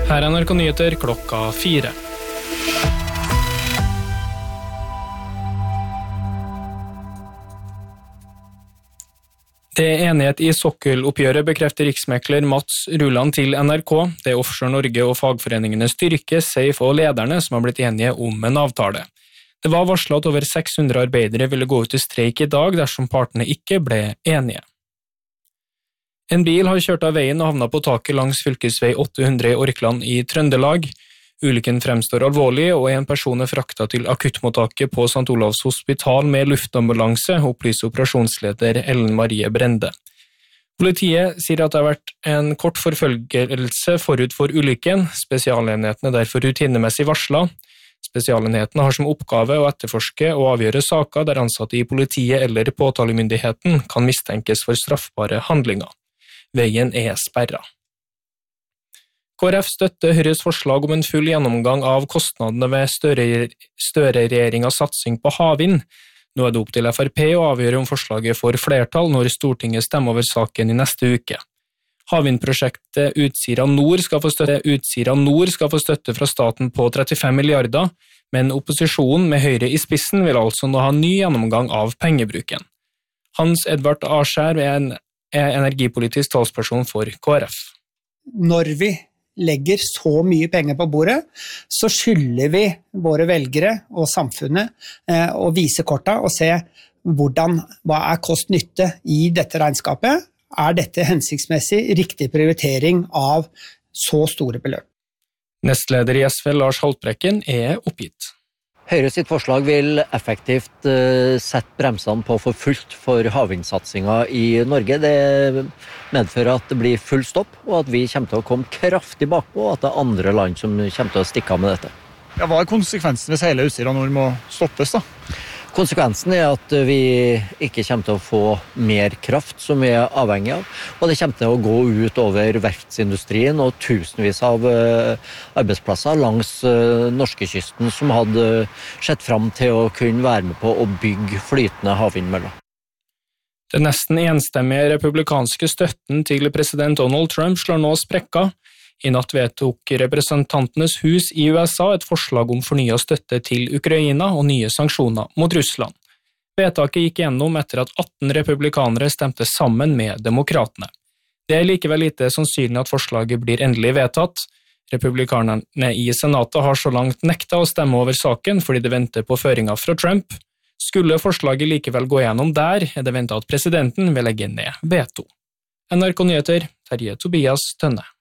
Her er NRK Nyheter klokka 4. Det er enighet i sokkeloppgjøret, bekrefter riksmekler Mats Ruland til NRK. Det er Offshore Norge og fagforeningene Styrke, Safe og lederne som har blitt enige om en avtale. Det var varslet at over 600 arbeidere ville gå ut i streik i dag dersom partene ikke ble enige. En bil har kjørt av veien og havnet på taket langs fylkesvei 800 i Orkland i Trøndelag. Ulykken fremstår alvorlig, og en person er fraktet til akuttmottaket på St. Olavs hospital med luftambulanse, opplyser operasjonsleder Ellen Marie Brende. Politiet sier at det har vært en kort forfølgelse forut for ulykken. Spesialenhetene er derfor rutinemessig varslet. Spesialenhetene har som oppgave å etterforske og avgjøre saker der ansatte i politiet eller påtalemyndigheten kan mistenkes for straffbare handlinger. Veien er sperret. KrF støtter Høyres forslag om en full gjennomgang av kostnadene ved Støre-regjeringens satsing på havvind. Nå er det opp til Frp å avgjøre om forslaget får flertall når Stortinget stemmer over saken i neste uke. Havvindprosjektet Utsira Nord skal få støtte fra staten på 35 milliarder, men opposisjonen med Høyre i spissen vil altså nå ha ny gjennomgang av pengebruken. Hans Edvard Askjær er energipolitisk talsperson for KrF. Når vi legger så mye penger på bordet, så skylder vi våre velgere og samfunnet å vise korta og se hva er kost-nytte i dette regnskapet. Er dette hensiktsmessig riktig prioritering av så store beløp? Nestleder i SV, Lars Haltbrekken, er oppgitt. Høyre sitt forslag vil effektivt sette bremsene på for fullt for havvindsatsingen i Norge. Det medfører at det blir full stopp, og at vi kommer til å komme kraftig bakpå, og at det er andre land som kommer til å stikke av med dette. Ja, hva er konsekvensen hvis hele Utsira Nord må stoppes da? Konsekvensen er at vi ikke kommer til å få mer kraft som vi er avhengig av, og det kommer til å gå ut over verftsindustrien og tusenvis av arbeidsplasser langs norskekysten som hadde sett fram til å kunne være med på å bygge flytende havvindmøller. Den nesten enstemmige republikanske støtten til president Donald Trump slår nå sprekker. I natt vedtok representantenes hus i USA et forslag om fornyet støtte til Ukraina og nye sanksjoner mot Russland. Vedtaket gikk gjennom etter at 18 republikanere stemte sammen med demokratene. Det er likevel lite sannsynlig at forslaget blir endelig vedtatt. Republikanerne i senatet har så langt nektet å stemme over saken fordi det venter på føringer fra Trump. Skulle forslaget likevel gå gjennom der, er det ventet at presidenten vil legge ned veto. NRK Nyheter, Terje Tobias Tønne.